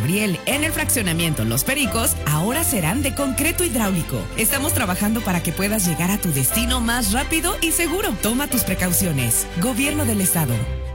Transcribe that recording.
Gabriel en el fraccionamiento Los Pericos ahora serán de concreto hidráulico. Estamos trabajando para que puedas llegar a tu destino más rápido y seguro. Toma tus precauciones. Gobierno del Estado.